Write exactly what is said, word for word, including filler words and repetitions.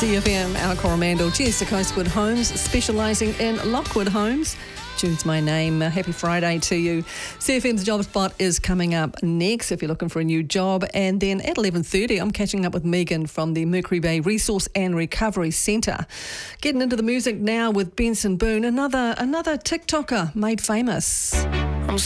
C F M, our Coromandel, Jessica Coastwood Homes, specialising in Lockwood Homes. Jude's my name. Uh, happy Friday to you. C F M's Job Spot is coming up next if you're looking for a new job. And then at eleven thirty, I'm catching up with Megan from the Mercury Bay Resource and Recovery Centre. Getting into the music now with Benson Boone, another, another TikToker made famous.